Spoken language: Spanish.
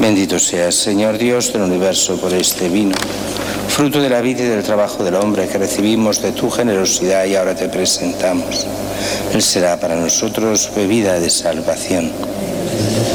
Bendito seas, Señor Dios del universo, por este vino, fruto de la vida y del trabajo del hombre que recibimos de tu generosidad y ahora te presentamos. Él será para nosotros bebida de salvación.